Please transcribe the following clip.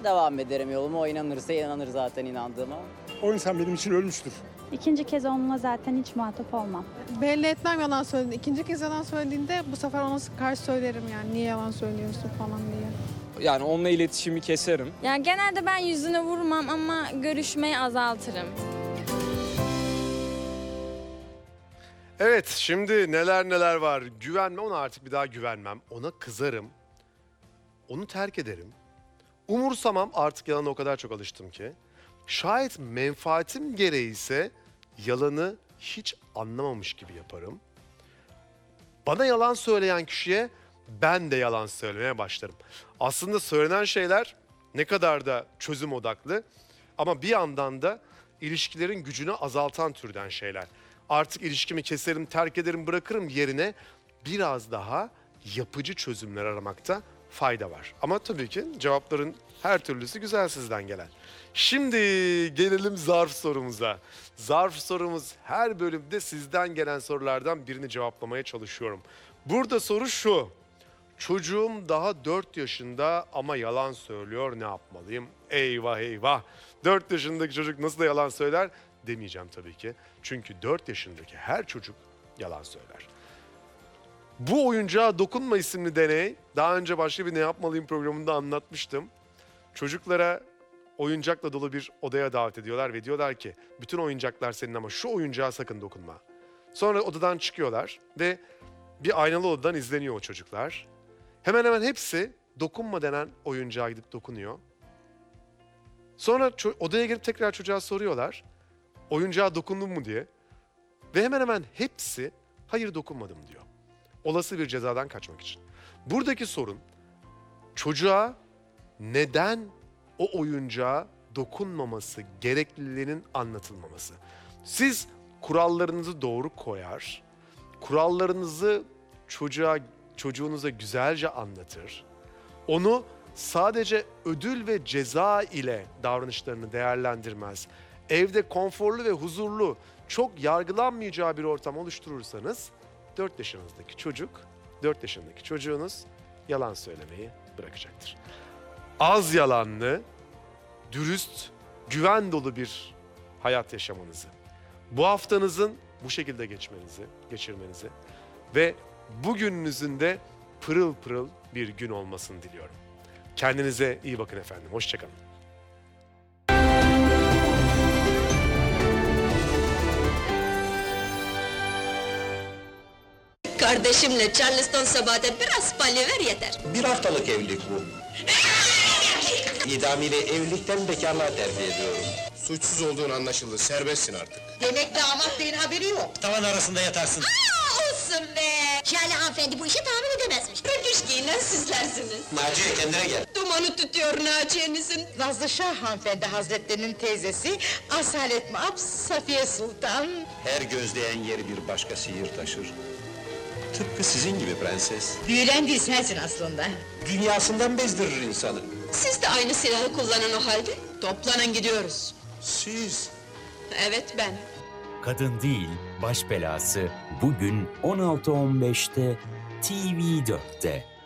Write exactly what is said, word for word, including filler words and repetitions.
devam ederim yoluma. O inanırsa inanır zaten inandığıma. O insan benim için ölmüştür. İkinci kez onunla zaten hiç muhatap olmam. Belli etmem yalan söylediğinde. İkinci kez yalan söylediğinde bu sefer ona karşı söylerim yani. Niye yalan söylüyorsun falan diye. Yani onunla iletişimi keserim. Yani genelde ben yüzüne vurmam ama görüşmeyi azaltırım. Evet, şimdi neler neler var. Güvenme, ona artık bir daha güvenmem. Ona kızarım. Onu terk ederim. Umursamam, artık yalana o kadar çok alıştım ki. Şayet menfaatim gereği ise yalanı hiç anlamamış gibi yaparım. Bana yalan söyleyen kişiye ben de yalan söylemeye başlarım. Aslında söylenen şeyler ne kadar da çözüm odaklı ama bir yandan da ilişkilerin gücünü azaltan türden şeyler. Artık ilişkimi keserim, terk ederim, bırakırım yerine biraz daha yapıcı çözümler aramakta fayda var. Ama tabii ki cevapların her türlüsü güzel sizden gelen. Şimdi gelelim zarf sorumuza. Zarf sorumuz her bölümde sizden gelen sorulardan birini cevaplamaya çalışıyorum. Burada soru şu. Çocuğum daha dört yaşında ama yalan söylüyor, ne yapmalıyım? Eyvah eyvah. dört yaşındaki çocuk nasıl da yalan söyler demeyeceğim tabii ki. Çünkü dört yaşındaki her çocuk yalan söyler. Bu Oyuncağa Dokunma isimli deney daha önce başka bir Ne Yapmalıyım programında anlatmıştım. Çocuklara oyuncakla dolu bir odaya davet ediyorlar ve diyorlar ki bütün oyuncaklar senin ama şu oyuncağa sakın dokunma. Sonra odadan çıkıyorlar ve bir aynalı odadan izleniyor o çocuklar. Hemen hemen hepsi dokunma denen oyuncağa gidip dokunuyor. Sonra odaya girip tekrar çocuğa soruyorlar. Oyuncağa dokundun mu diye. Ve hemen hemen hepsi hayır dokunmadım diyor. Olası bir cezadan kaçmak için. Buradaki sorun çocuğa neden o oyuncağa dokunmaması gerekliliğinin anlatılmaması. Siz kurallarınızı doğru koyar, kurallarınızı çocuğa, çocuğunuza güzelce anlatır, onu sadece ödül ve ceza ile davranışlarını değerlendirmez, evde konforlu ve huzurlu, çok yargılanmayacağı bir ortam oluşturursanız, dört yaşınızdaki çocuk, dört yaşındaki çocuğunuz yalan söylemeyi bırakacaktır. Az yalanlı, dürüst, güven dolu bir hayat yaşamanızı, bu haftanızın bu şekilde geçmenizi, geçirmenizi ve bugününüzün de pırıl pırıl bir gün olmasını diliyorum. Kendinize iyi bakın efendim. Hoşça kalın. Kardeşimle Charleston Sabat'e biraz palya ver yeter. Bir haftalık evlilik bu. İdamiyle evlilikten bekarlığa terfi ediyorum. Suçsuz olduğun anlaşıldı, serbestsin artık. Demek damat beyin haberi yok. Tavan arasında yatarsın. Aa, olsun be! Şale hanımefendi bu işi tahmin edemezmiş. Rötuş giyilen sizlersiniz. Naciye kendine gel. Dumanı tutuyor Naciye'nizin. Nazlı Şah hanımefendi hazretlerinin teyzesi, Asalet Maap, Safiye Sultan. Her gözleyen yeri bir başka sihir taşır. Tıpkı sizin gibi prenses. Büyülen değil sensin aslında. Dünyasından bezdirir insanı. Siz de aynı silahı kullanın o halde. Toplanın gidiyoruz. Siz? Evet ben. Kadın Değil Baş Belası bugün on altı on beşte T V dörtte.